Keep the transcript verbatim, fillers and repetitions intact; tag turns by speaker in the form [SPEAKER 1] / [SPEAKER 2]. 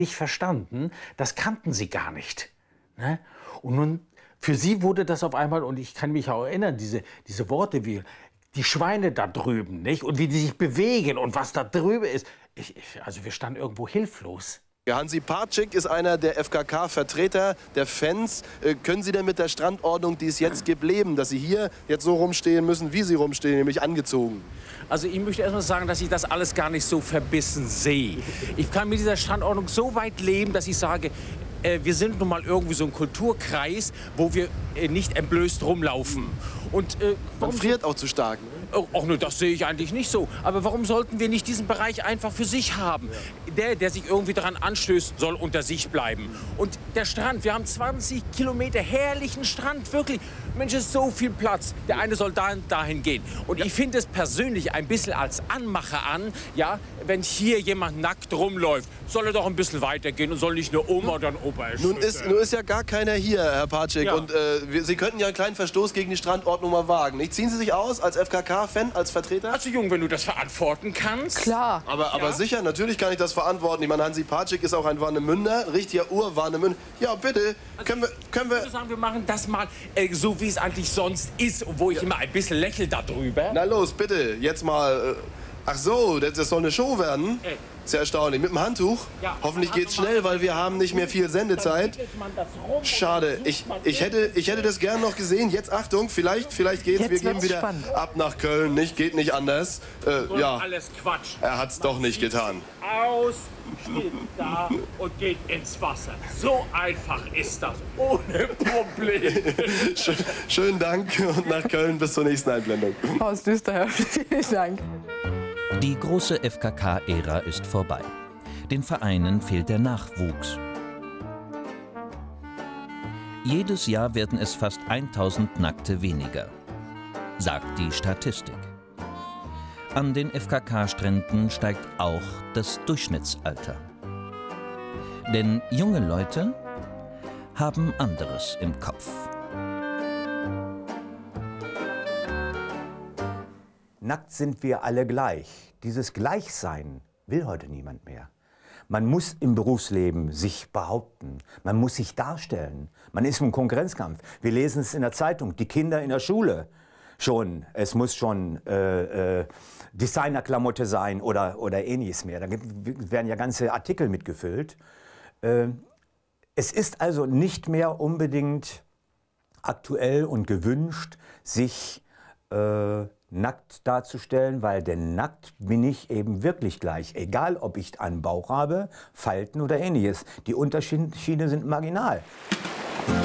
[SPEAKER 1] nicht verstanden, das kannten sie gar nicht. Ne? Und nun, für sie wurde das auf einmal, und ich kann mich auch erinnern, diese, diese Worte wie die Schweine da drüben, nicht? Und wie die sich bewegen und was da drüben ist. Ich, ich, also wir standen irgendwo hilflos.
[SPEAKER 2] Hansi Parcik ist einer der F K K-Vertreter, der Fans. Äh, können Sie denn mit der Strandordnung, die es jetzt gibt, leben, dass Sie hier jetzt so rumstehen müssen, wie Sie rumstehen, nämlich angezogen?
[SPEAKER 3] Also ich möchte erst mal sagen, dass ich das alles gar nicht so verbissen sehe. Ich kann mit dieser Strandordnung so weit leben, dass ich sage, äh, wir sind nun mal irgendwie so ein Kulturkreis, wo wir äh, nicht entblößt rumlaufen. Und, äh,
[SPEAKER 2] Man friert auch zu stark.
[SPEAKER 3] Ach ne, das sehe ich eigentlich nicht so. Aber warum sollten wir nicht diesen Bereich einfach für sich haben? Der, der sich irgendwie daran anstößt, soll unter sich bleiben. Und der Strand, wir haben zwanzig Kilometer herrlichen Strand, wirklich. Mensch, es ist so viel Platz. Der eine soll dahin, dahin gehen. Und ich finde es persönlich ein bisschen als Anmache an, ja, wenn hier jemand nackt rumläuft, soll er doch ein bisschen weitergehen und soll nicht nur Oma und dann Opa
[SPEAKER 2] Nun ist, nun ist ja gar keiner hier, Herr Parcik.
[SPEAKER 3] Ja.
[SPEAKER 2] Und äh, wir, Sie könnten ja einen kleinen Verstoß gegen die Strandordnung mal wagen. Nicht? Ziehen Sie sich aus als F K K-Fan, als Vertreter?
[SPEAKER 3] Also Jung, wenn du das verantworten kannst.
[SPEAKER 4] Klar.
[SPEAKER 2] Aber, aber
[SPEAKER 3] Ja.
[SPEAKER 2] sicher, natürlich kann ich das verantworten. Ich meine, Hansi Parcik ist auch ein Warnemünder, ein richtiger Ur-Warnemünder. Ja, bitte, können wir... Können
[SPEAKER 3] Ich würde
[SPEAKER 2] wir
[SPEAKER 3] sagen, wir machen das mal äh, so, wie es eigentlich sonst ist, wo ich immer ein bisschen lächle darüber.
[SPEAKER 2] na los, bitte, jetzt mal... Äh, ach so, das, das soll eine Show werden?
[SPEAKER 3] Ey.
[SPEAKER 2] Sehr erstaunlich. Mit dem Handtuch?
[SPEAKER 3] Ja.
[SPEAKER 2] Hoffentlich geht's
[SPEAKER 3] Also
[SPEAKER 2] schnell, weil wir haben nicht mehr viel Sendezeit.
[SPEAKER 3] Dann wickelt man das rum und
[SPEAKER 2] Schade,
[SPEAKER 3] dann sucht
[SPEAKER 2] ich,
[SPEAKER 3] man
[SPEAKER 2] ich, hätte, ich hätte das gern noch gesehen. Jetzt Achtung, vielleicht, vielleicht geht's.
[SPEAKER 4] Jetzt
[SPEAKER 2] Wir gehen
[SPEAKER 4] wird's
[SPEAKER 2] wieder
[SPEAKER 4] spannend.
[SPEAKER 2] ab nach Köln. Nicht, geht nicht anders. Äh,
[SPEAKER 3] So
[SPEAKER 2] ja,
[SPEAKER 3] alles Quatsch.
[SPEAKER 2] er hat's doch nicht getan.
[SPEAKER 3] Aus, steht da und geht ins Wasser. So einfach ist das, ohne Problem.
[SPEAKER 2] Schön, schönen Dank und nach Köln bis zur nächsten Einblendung.
[SPEAKER 4] Horst Düsterhöfer, vielen Dank.
[SPEAKER 5] Die große F K K-Ära ist vorbei. Den Vereinen fehlt der Nachwuchs. Jedes Jahr werden es fast tausend Nackte weniger, sagt die Statistik. An den F K K-Stränden steigt auch das Durchschnittsalter. Denn junge Leute haben anderes im Kopf.
[SPEAKER 6] Nackt sind wir alle gleich. Dieses Gleichsein will heute niemand mehr. Man muss im Berufsleben sich behaupten. Man muss sich darstellen. Man ist im Konkurrenzkampf. Wir lesen es in der Zeitung. Die Kinder in der Schule schon. Es muss schon äh, äh, Designerklamotte sein oder, oder ähnliches mehr. Da gibt, werden ja ganze Artikel mitgefüllt. Äh, es ist also nicht mehr unbedingt aktuell und gewünscht, sich äh, nackt darzustellen, weil denn nackt bin ich eben wirklich gleich. Egal, ob ich einen Bauch habe, Falten oder ähnliches. Die Unterschiede sind marginal.